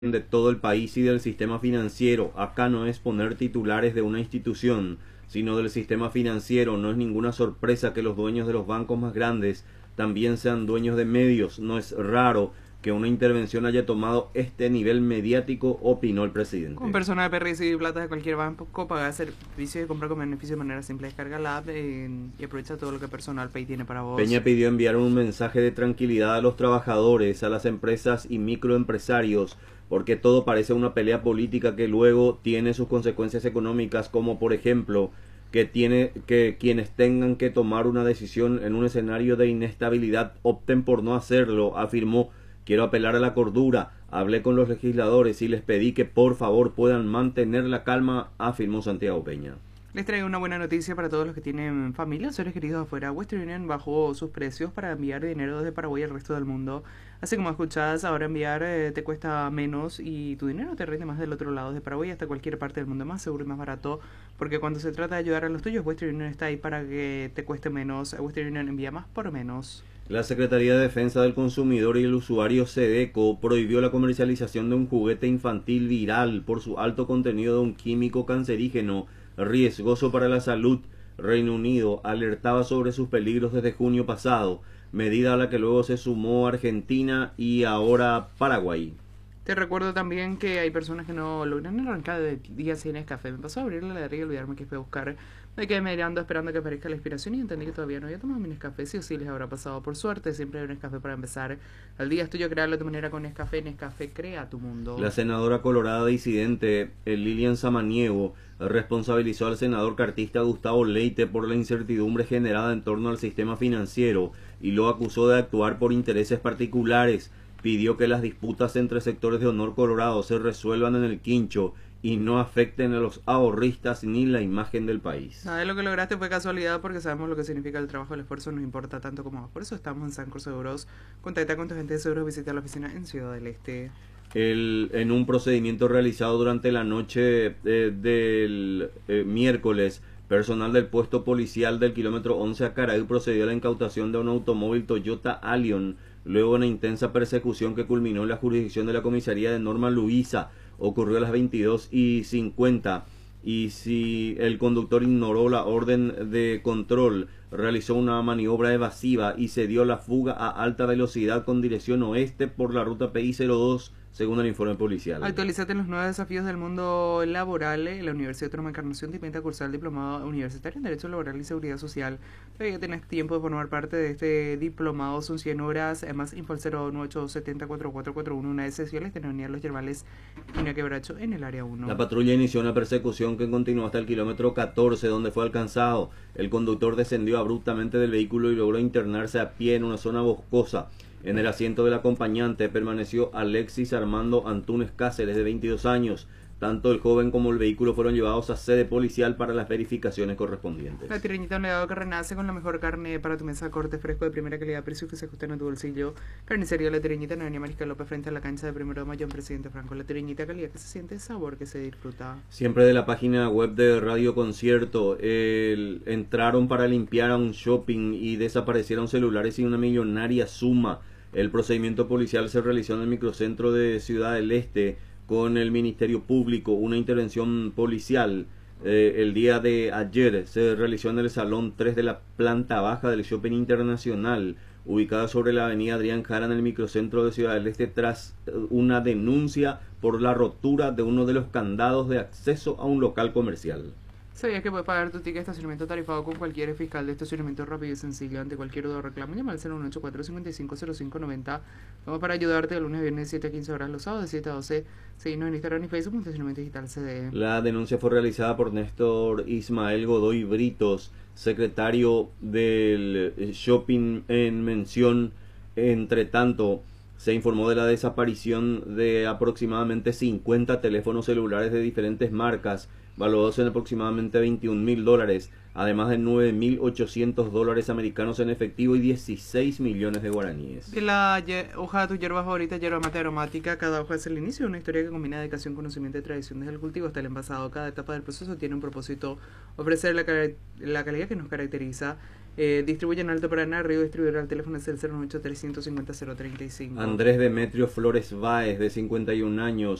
de todo el país y del sistema financiero. Acá no es poner titulares de una institución, sino del sistema financiero. No es ninguna sorpresa que los dueños de los bancos más grandes también sean dueños de medios. No es raro que una intervención haya tomado este nivel mediático, opinó el presidente. Con persona de PRS y plata de cualquier banco, paga servicios y compra con beneficio de manera simple. Descarga la app y aprovecha todo lo que Personal Pay tiene para vos. Peña pidió enviar un mensaje de tranquilidad a los trabajadores, a las empresas y microempresarios, porque todo parece una pelea política que luego tiene sus consecuencias económicas, como por ejemplo que quienes tengan que tomar una decisión en un escenario de inestabilidad opten por no hacerlo, afirmó. Quiero apelar a la cordura. Hablé con los legisladores y les pedí que por favor puedan mantener la calma, afirmó Santiago Peña. Les traigo una buena noticia para todos los que tienen familia o seres queridos afuera. Western Union bajó sus precios para enviar dinero desde Paraguay al resto del mundo. Así como escuchás, ahora enviar te cuesta menos y tu dinero te rinde más del otro lado, de Paraguay hasta cualquier parte del mundo, más seguro y más barato. Porque cuando se trata de ayudar a los tuyos, Western Union está ahí para que te cueste menos. Western Union envía más por menos. La Secretaría de Defensa del Consumidor y el usuario SEDECO prohibió la comercialización de un juguete infantil viral por su alto contenido de un químico cancerígeno riesgoso para la salud. Reino Unido alertaba sobre sus peligros desde junio pasado, medida a la que luego se sumó Argentina y ahora Paraguay. Te recuerdo también que hay personas que no logran arrancar de día sin Nescafé. Me pasó a abrir la heladera y olvidarme que fue a buscar. Me quedé mirando esperando que aparezca la inspiración y entendí que todavía no había tomado mi Nescafé. Sí o sí les habrá pasado. Por suerte, siempre hay un Nescafé para empezar. El día es tuyo, crearlo de tu manera con Nescafé. Nescafé crea tu mundo. La senadora colorada disidente Lilian Samaniego responsabilizó al senador cartista Gustavo Leite por la incertidumbre generada en torno al sistema financiero y lo acusó de actuar por intereses particulares. Pidió que las disputas entre sectores de Honor Colorado se resuelvan en el quincho y no afecten a los ahorristas ni la imagen del país. Nada de lo que lograste fue casualidad porque sabemos lo que significa el trabajo, el esfuerzo nos importa tanto como vos. Por eso estamos en Sancor Seguros. Contacta con tu agente de seguros, visita la oficina en Ciudad del Este. En un procedimiento realizado durante la noche del miércoles, personal del puesto policial del kilómetro 11 a Caraí procedió a la incautación de un automóvil Toyota Allion, luego de una intensa persecución que culminó en la jurisdicción de la comisaría de Norma Luisa. Ocurrió a las 22:50 y si el conductor ignoró la orden de control, realizó una maniobra evasiva y se dio la fuga a alta velocidad con dirección oeste por la ruta PI-02, según el informe policial. Actualízate en los nuevos desafíos del mundo laboral. La Universidad Autónoma de Encarnación te invita a cursar el diplomado universitario en Derecho Laboral y Seguridad Social. Todavía tenés tiempo de formar parte de este diplomado. Son 100 horas. Más info al 098704441. Una de sesiones de Unidad Los Yerbales y una Quebracho en el área 1. La patrulla inició una persecución que continuó hasta el kilómetro 14, donde fue alcanzado. El conductor descendió abruptamente del vehículo y logró internarse a pie en una zona boscosa. En el asiento del acompañante permaneció Alexis Armando Antúnez Cáceres, de 22 años. Tanto el joven como el vehículo fueron llevados a sede policial para las verificaciones correspondientes. La Tirañita, un legado que renace con la mejor carne para tu mesa, corte fresco de primera calidad, precios que se ajustan a tu bolsillo. Carnicería La Tirañita en Avenida Mariscal López, frente a la cancha de 1 de Mayo en Presidente Franco. La Tirañita, calidad que se siente, sabor que se disfruta. Siempre de la página web de Radio Concierto, entraron para limpiar a un shopping y desaparecieron celulares y una millonaria suma. El procedimiento policial se realizó en el microcentro de Ciudad del Este con el Ministerio Público. Una intervención policial el día de ayer se realizó en el Salón 3 de la planta baja del Shopping Internacional, ubicada sobre la avenida Adrián Jara en el microcentro de Ciudad del Este, tras una denuncia por la rotura de uno de los candados de acceso a un local comercial. ¿Sabías que puedes pagar tu ticket de estacionamiento tarifado con cualquier fiscal de estacionamiento rápido y sencillo? Ante cualquier duda o reclamo, llama al 01845550590. Vamos para ayudarte de lunes a viernes de 7 a 15 horas, los sábados de 7 a 12. Seguimos en Instagram y Facebook, Estacionamiento Digital CDE. La denuncia fue realizada por Néstor Ismael Godoy Britos, secretario del shopping en mención. Entre tanto, se informó de la desaparición de aproximadamente 50 teléfonos celulares de diferentes marcas, valuados en aproximadamente $21.000, además de $9.800 americanos en efectivo y 16 millones de guaraníes. De la hoja de tu hierba favorita, yerba mate aromática, cada hoja es el inicio de una historia que combina dedicación, conocimiento y tradición desde el cultivo hasta el envasado. Cada etapa del proceso tiene un propósito: ofrecer la calidad que nos caracteriza. Distribuye en Alto Paraná, Río Distribuidor, al teléfono es el 098-350-035. Andrés Demetrio Flores Báez, de 51 años,